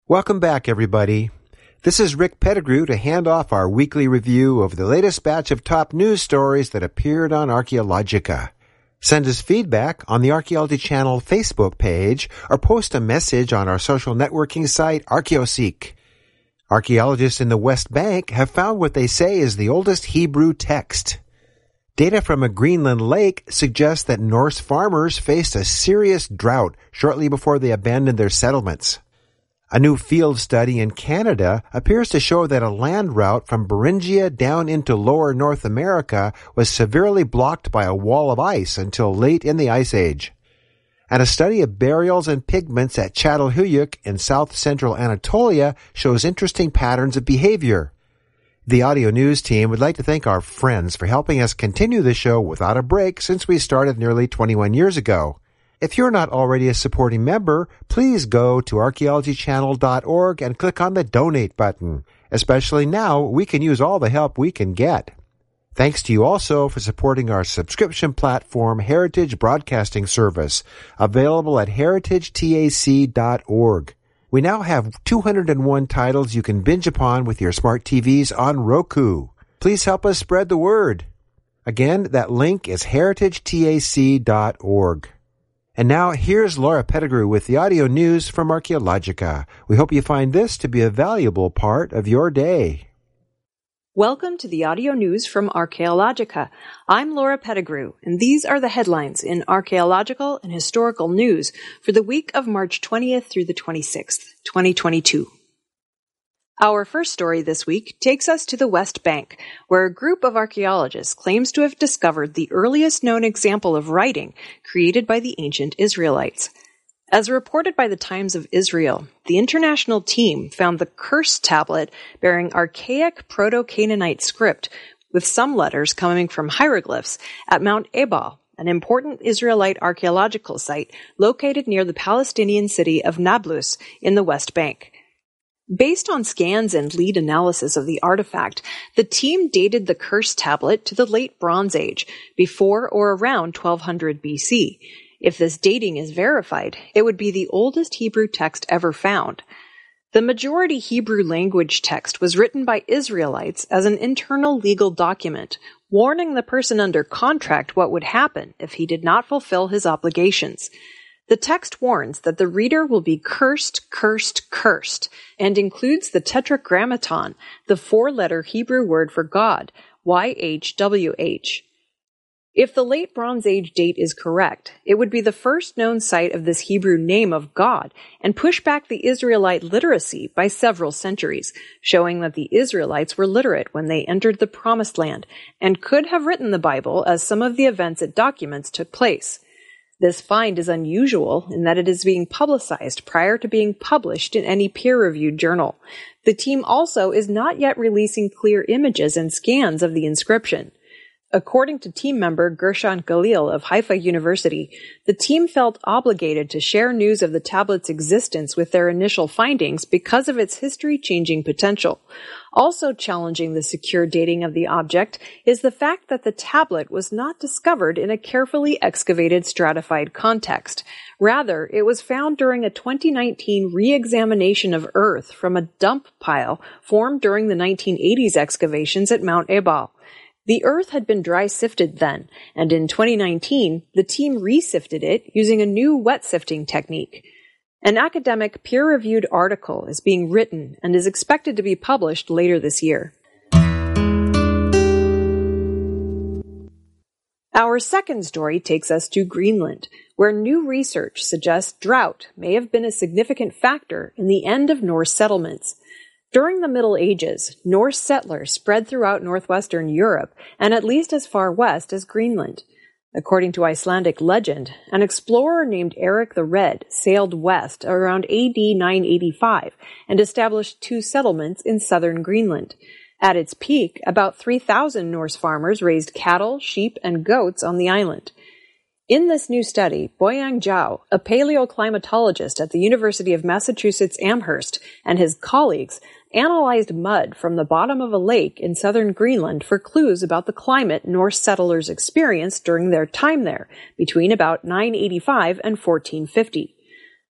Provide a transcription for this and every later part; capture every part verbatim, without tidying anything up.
Welcome back, everybody. This is Rick Pettigrew to hand off our weekly review of the latest batch of top news stories that appeared on Archaeologica. Send us feedback on the Archaeology Channel Facebook page or post a message on our social networking site, Archaeoseek. Archaeologists in the West Bank have found what they say is the oldest Hebrew text. Data from a Greenland lake suggests that Norse farmers faced a serious drought shortly before they abandoned their settlements. A new field study in Canada appears to show that a land route from Beringia down into lower North America was severely blocked by a wall of ice until late in the Ice Age. And a study of burials and pigments at Çatalhöyük in south-central Anatolia shows interesting patterns of behavior. The Audio News team would like to thank our friends for helping us continue the show without a break since we started nearly twenty-one years ago. If you're not already a supporting member, please go to archaeology channel dot org and click on the Donate button. Especially now, we can use all the help we can get. Thanks to you also for supporting our subscription platform, Heritage Broadcasting Service, available at heritage tac dot org. We now have two hundred one titles you can binge upon with your smart T Vs on Roku. Please help us spread the word. Again, that link is heritage tac dot org. And now, here's Laura Pettigrew with the audio news from Archaeologica. We hope you find this to be a valuable part of your day. Welcome to the audio news from Archaeologica. I'm Laura Pettigrew, and these are the headlines in archaeological and historical news for the week of March twentieth through the twenty-sixth, twenty twenty-two. Our first story this week takes us to the West Bank, where a group of archaeologists claims to have discovered the earliest known example of writing created by the ancient Israelites. As reported by the Times of Israel, the international team found the curse tablet bearing archaic Proto-Canaanite script with some letters coming from hieroglyphs at Mount Ebal, an important Israelite archaeological site located near the Palestinian city of Nablus in the West Bank. Based on scans and lead analysis of the artifact, the team dated the curse tablet to the late Bronze Age, before or around twelve hundred B C. If this dating is verified, it would be the oldest Hebrew text ever found. The majority Hebrew language text was written by Israelites as an internal legal document, warning the person under contract what would happen if he did not fulfill his obligations. The text warns that the reader will be cursed, cursed, cursed, and includes the tetragrammaton, the four-letter Hebrew word for God, Y H W H. If the late Bronze Age date is correct, it would be the first known site of this Hebrew name of God and push back the Israelite literacy by several centuries, showing that the Israelites were literate when they entered the Promised Land and could have written the Bible as some of the events it documents took place. This find is unusual in that it is being publicized prior to being published in any peer-reviewed journal. The team also is not yet releasing clear images and scans of the inscription. According to team member Gershon Galil of Haifa University, the team felt obligated to share news of the tablet's existence with their initial findings because of its history-changing potential. Also challenging the secure dating of the object is the fact that the tablet was not discovered in a carefully excavated stratified context. Rather, it was found during a twenty nineteen re-examination of earth from a dump pile formed during the nineteen eighties excavations at Mount Ebal. The earth had been dry sifted then, and in twenty nineteen, the team re-sifted it using a new wet sifting technique. An academic peer-reviewed article is being written and is expected to be published later this year. Our second story takes us to Greenland, where new research suggests drought may have been a significant factor in the end of Norse settlements. During the Middle Ages, Norse settlers spread throughout northwestern Europe and at least as far west as Greenland. According to Icelandic legend, an explorer named Eric the Red sailed west around A D nine eighty-five and established two settlements in southern Greenland. At its peak, about three thousand Norse farmers raised cattle, sheep, and goats on the island. In this new study, Boyang Zhao, a paleoclimatologist at the University of Massachusetts Amherst, and his colleagues analyzed mud from the bottom of a lake in southern Greenland for clues about the climate Norse settlers experienced during their time there, between about nine eighty-five and fourteen fifty.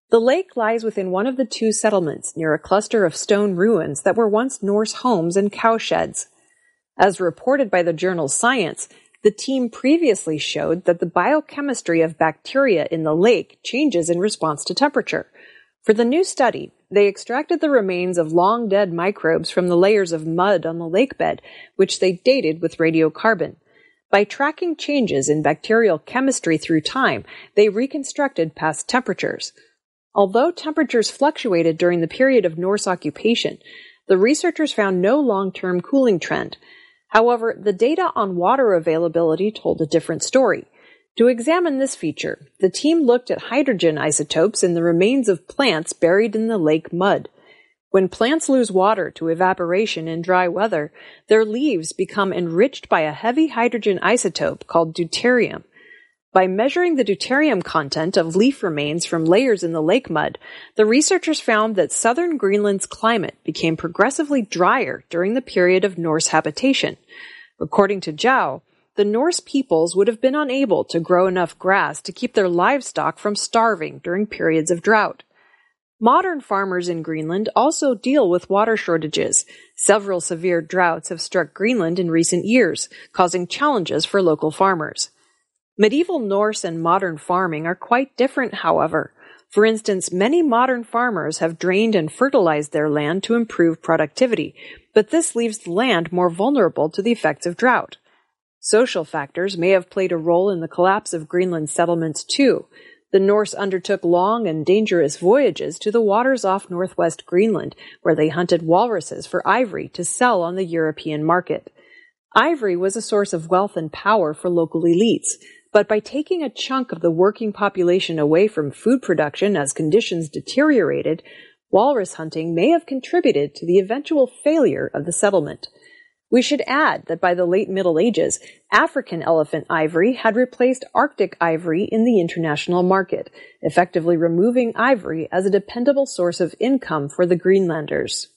The lake lies within one of the two settlements near a cluster of stone ruins that were once Norse homes and cowsheds. As reported by the journal Science, the team previously showed that the biochemistry of bacteria in the lake changes in response to temperature. For the new study, they extracted the remains of long-dead microbes from the layers of mud on the lake bed, which they dated with radiocarbon. By tracking changes in bacterial chemistry through time, they reconstructed past temperatures. Although temperatures fluctuated during the period of Norse occupation, the researchers found no long-term cooling trend. However, the data on water availability told a different story. To examine this feature, the team looked at hydrogen isotopes in the remains of plants buried in the lake mud. When plants lose water to evaporation in dry weather, their leaves become enriched by a heavy hydrogen isotope called deuterium. By measuring the deuterium content of leaf remains from layers in the lake mud, the researchers found that southern Greenland's climate became progressively drier during the period of Norse habitation. According to Zhao, the Norse peoples would have been unable to grow enough grass to keep their livestock from starving during periods of drought. Modern farmers in Greenland also deal with water shortages. Several severe droughts have struck Greenland in recent years, causing challenges for local farmers. Medieval Norse and modern farming are quite different, however. For instance, many modern farmers have drained and fertilized their land to improve productivity, but this leaves the land more vulnerable to the effects of drought. Social factors may have played a role in the collapse of Greenland settlements too. The Norse undertook long and dangerous voyages to the waters off northwest Greenland, where they hunted walruses for ivory to sell on the European market. Ivory was a source of wealth and power for local elites, but by taking a chunk of the working population away from food production as conditions deteriorated, walrus hunting may have contributed to the eventual failure of the settlement. We should add that by the late Middle Ages, African elephant ivory had replaced Arctic ivory in the international market, effectively removing ivory as a dependable source of income for the Greenlanders.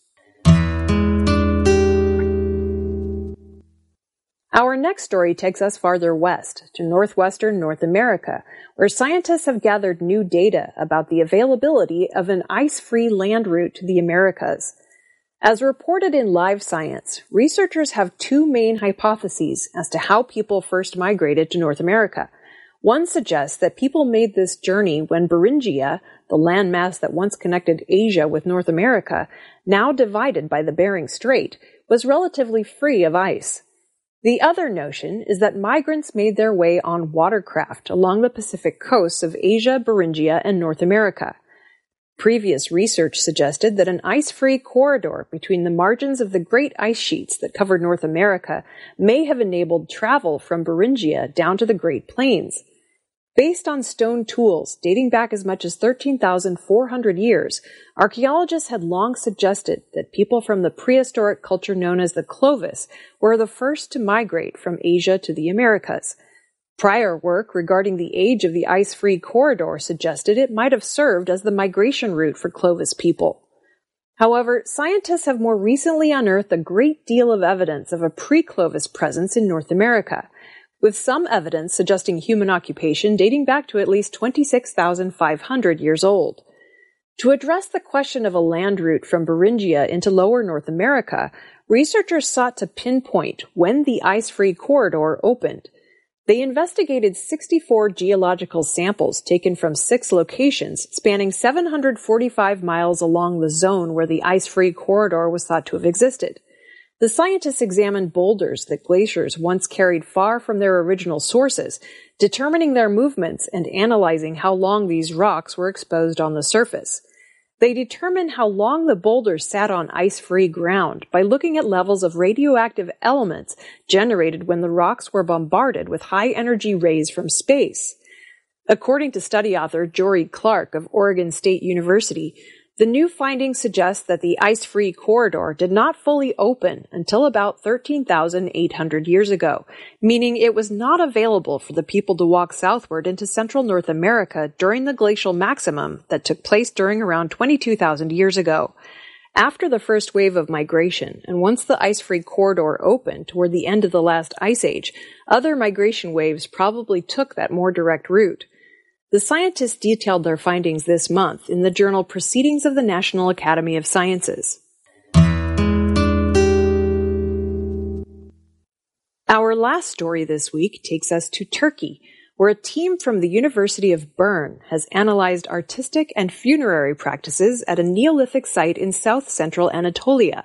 Our next story takes us farther west, to northwestern North America, where scientists have gathered new data about the availability of an ice-free land route to the Americas. As reported in Live Science, researchers have two main hypotheses as to how people first migrated to North America. One suggests that people made this journey when Beringia, the landmass that once connected Asia with North America, now divided by the Bering Strait, was relatively free of ice. The other notion is that migrants made their way on watercraft along the Pacific coasts of Asia, Beringia, and North America. Previous research suggested that an ice-free corridor between the margins of the great ice sheets that covered North America may have enabled travel from Beringia down to the Great Plains. Based on stone tools dating back as much as thirteen thousand four hundred years, archaeologists had long suggested that people from the prehistoric culture known as the Clovis were the first to migrate from Asia to the Americas. Prior work regarding the age of the ice-free corridor suggested it might have served as the migration route for Clovis people. However, scientists have more recently unearthed a great deal of evidence of a pre-Clovis presence in North America, with some evidence suggesting human occupation dating back to at least twenty-six thousand five hundred years old. To address the question of a land route from Beringia into lower North America, researchers sought to pinpoint when the ice-free corridor opened. They investigated sixty-four geological samples taken from six locations spanning seven hundred forty-five miles along the zone where the ice-free corridor was thought to have existed. The scientists examined boulders that glaciers once carried far from their original sources, determining their movements and analyzing how long these rocks were exposed on the surface. They determined how long the boulders sat on ice-free ground by looking at levels of radioactive elements generated when the rocks were bombarded with high-energy rays from space. According to study author Jory Clark of Oregon State University, the new findings suggest that the ice-free corridor did not fully open until about thirteen thousand eight hundred years ago, meaning it was not available for the people to walk southward into central North America during the glacial maximum that took place during around twenty-two thousand years ago. After the first wave of migration, and once the ice-free corridor opened toward the end of the last ice age, other migration waves probably took that more direct route. The scientists detailed their findings this month in the journal Proceedings of the National Academy of Sciences. Our last story this week takes us to Turkey, where a team from the University of Bern has analyzed artistic and funerary practices at a Neolithic site in south-central Anatolia.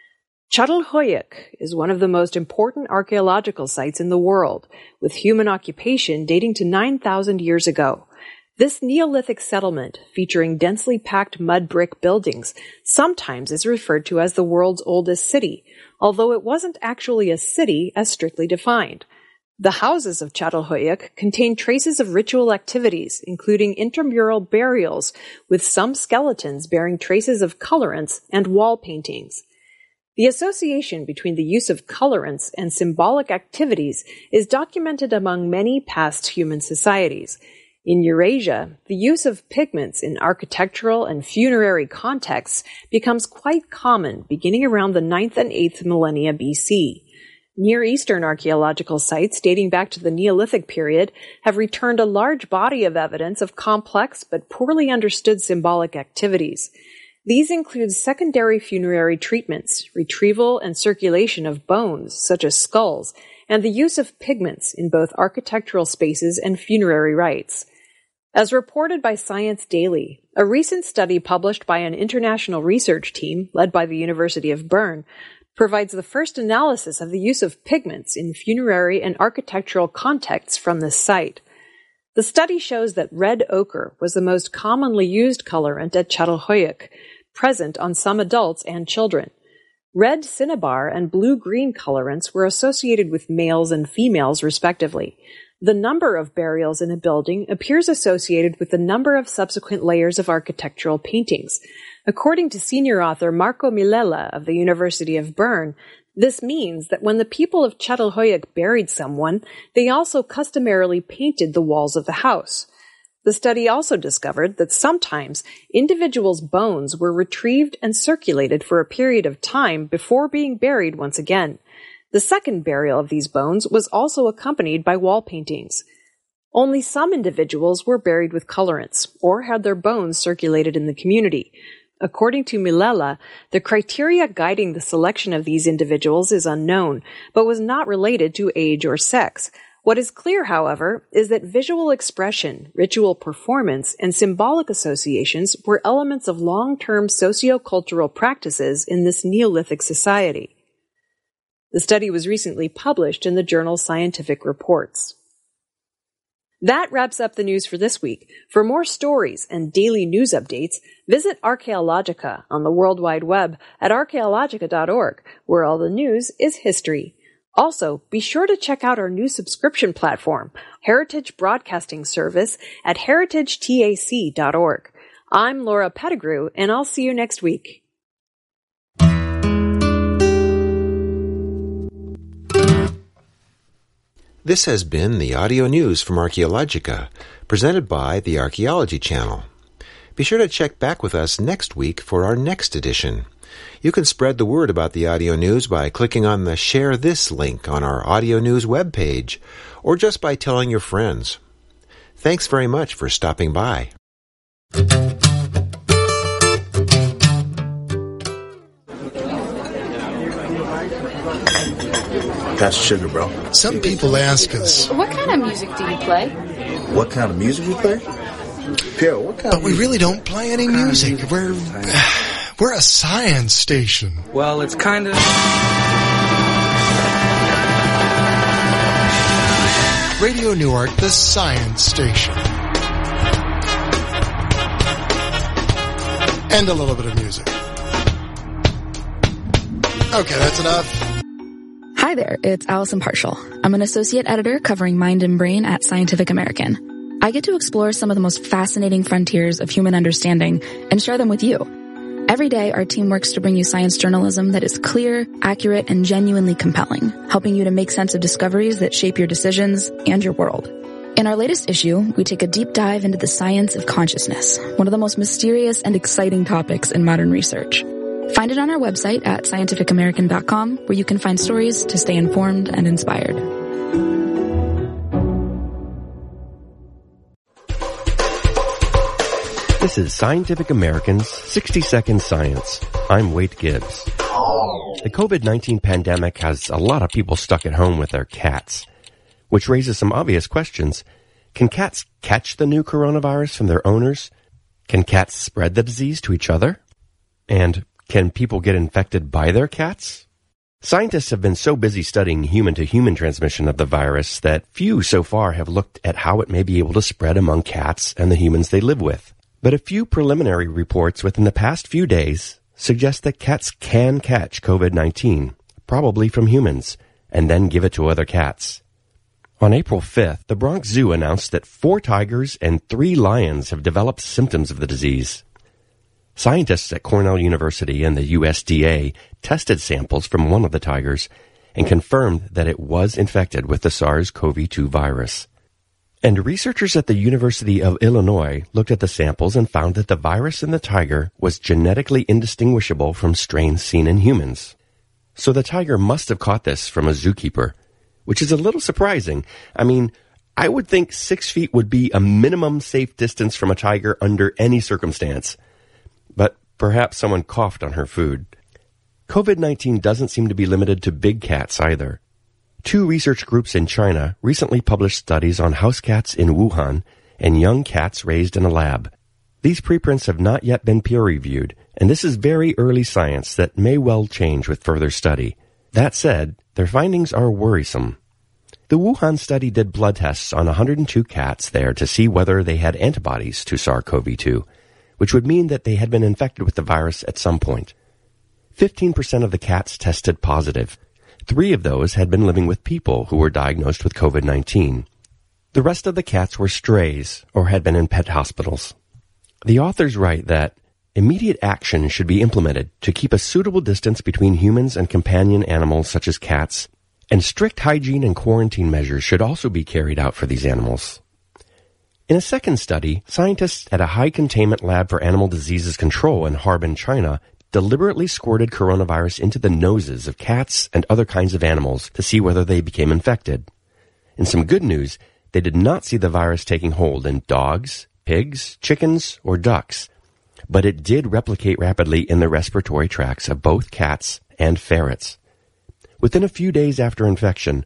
Çatalhöyük is one of the most important archaeological sites in the world, with human occupation dating to nine thousand years ago. This Neolithic settlement, featuring densely packed mud brick buildings, sometimes is referred to as the world's oldest city, although it wasn't actually a city as strictly defined. The houses of Çatalhöyük contain traces of ritual activities, including intramural burials, with some skeletons bearing traces of colorants and wall paintings. The association between the use of colorants and symbolic activities is documented among many past human societies. In Eurasia, the use of pigments in architectural and funerary contexts becomes quite common beginning around the ninth and eighth millennia B C. Near Eastern archaeological sites dating back to the Neolithic period have returned a large body of evidence of complex but poorly understood symbolic activities. These include secondary funerary treatments, retrieval and circulation of bones, such as skulls, and the use of pigments in both architectural spaces and funerary rites. As reported by Science Daily, a recent study published by an international research team led by the University of Bern provides the first analysis of the use of pigments in funerary and architectural contexts from this site. The study shows that red ochre was the most commonly used colorant at Çatalhöyük, present on some adults and children. Red cinnabar and blue-green colorants were associated with males and females, respectively. The number of burials in a building appears associated with the number of subsequent layers of architectural paintings. According to senior author Marco Milella of the University of Bern, this means that when the people of Çatalhöyük buried someone, they also customarily painted the walls of the house. The study also discovered that sometimes individuals' bones were retrieved and circulated for a period of time before being buried once again. The second burial of these bones was also accompanied by wall paintings. Only some individuals were buried with colorants, or had their bones circulated in the community. According to Milella, the criteria guiding the selection of these individuals is unknown, but was not related to age or sex. What is clear, however, is that visual expression, ritual performance, and symbolic associations were elements of long-term socio-cultural practices in this Neolithic society. The study was recently published in the journal Scientific Reports. That wraps up the news for this week. For more stories and daily news updates, visit Archaeologica on the World Wide Web at archaeologica dot org, where all the news is history. Also, be sure to check out our new subscription platform, Heritage Broadcasting Service, at heritage tac dot org. I'm Laura Pettigrew, and I'll see you next week. This has been the audio news from Archaeologica, presented by the Archaeology Channel. Be sure to check back with us next week for our next edition. You can spread the word about the audio news by clicking on the Share This link on our audio news webpage, or just by telling your friends. Thanks very much for stopping by. That's sugar, bro. Some people ask us, what kind of music do you play? What kind of music we play? Pierre, what kind but of we music? really don't play any music. We're we're a science station. Well, it's kind of... Radio Newark, the science station. And a little bit of music. Okay, that's enough. Hi there, it's Allison Partial. I'm an associate editor covering Mind and Brain at Scientific American. I get to explore some of the most fascinating frontiers of human understanding and share them with you. Every day, our team works to bring you science journalism that is clear, accurate, and genuinely compelling, helping you to make sense of discoveries that shape your decisions and your world. In our latest issue, we take a deep dive into the science of consciousness, one of the most mysterious and exciting topics in modern research. Find it on our website at scientific american dot com, where you can find stories to stay informed and inspired. This is Scientific American's sixty second Science. I'm Wade Gibbs. The COVID nineteen pandemic has a lot of people stuck at home with their cats, which raises some obvious questions. Can cats catch the new coronavirus from their owners? Can cats spread the disease to each other? And can people get infected by their cats? Scientists have been so busy studying human-to-human transmission of the virus that few so far have looked at how it may be able to spread among cats and the humans they live with. But a few preliminary reports within the past few days suggest that cats can catch COVID nineteen, probably from humans, and then give it to other cats. On April fifth, the Bronx Zoo announced that four tigers and three lions have developed symptoms of the disease. Scientists at Cornell University and the U S D A tested samples from one of the tigers and confirmed that it was infected with the SARS-C o V two virus. And researchers at the University of Illinois looked at the samples and found that the virus in the tiger was genetically indistinguishable from strains seen in humans. So the tiger must have caught this from a zookeeper, which is a little surprising. I mean, I would think six feet would be a minimum safe distance from a tiger under any circumstance. But perhaps someone coughed on her food. COVID nineteen doesn't seem to be limited to big cats either. Two research groups in China recently published studies on house cats in Wuhan and young cats raised in a lab. These preprints have not yet been peer-reviewed, and this is very early science that may well change with further study. That said, their findings are worrisome. The Wuhan study did blood tests on one hundred two cats there to see whether they had antibodies to SARS-C o V two, which would mean that they had been infected with the virus at some point. fifteen percent of the cats tested positive. Three of those had been living with people who were diagnosed with COVID nineteen. The rest of the cats were strays or had been in pet hospitals. The authors write that immediate action should be implemented to keep a suitable distance between humans and companion animals such as cats, and strict hygiene and quarantine measures should also be carried out for these animals. In a second study, scientists at a high-containment lab for animal diseases control in Harbin, China, deliberately squirted coronavirus into the noses of cats and other kinds of animals to see whether they became infected. In some good news, they did not see the virus taking hold in dogs, pigs, chickens, or ducks, but it did replicate rapidly in the respiratory tracts of both cats and ferrets. Within a few days after infection,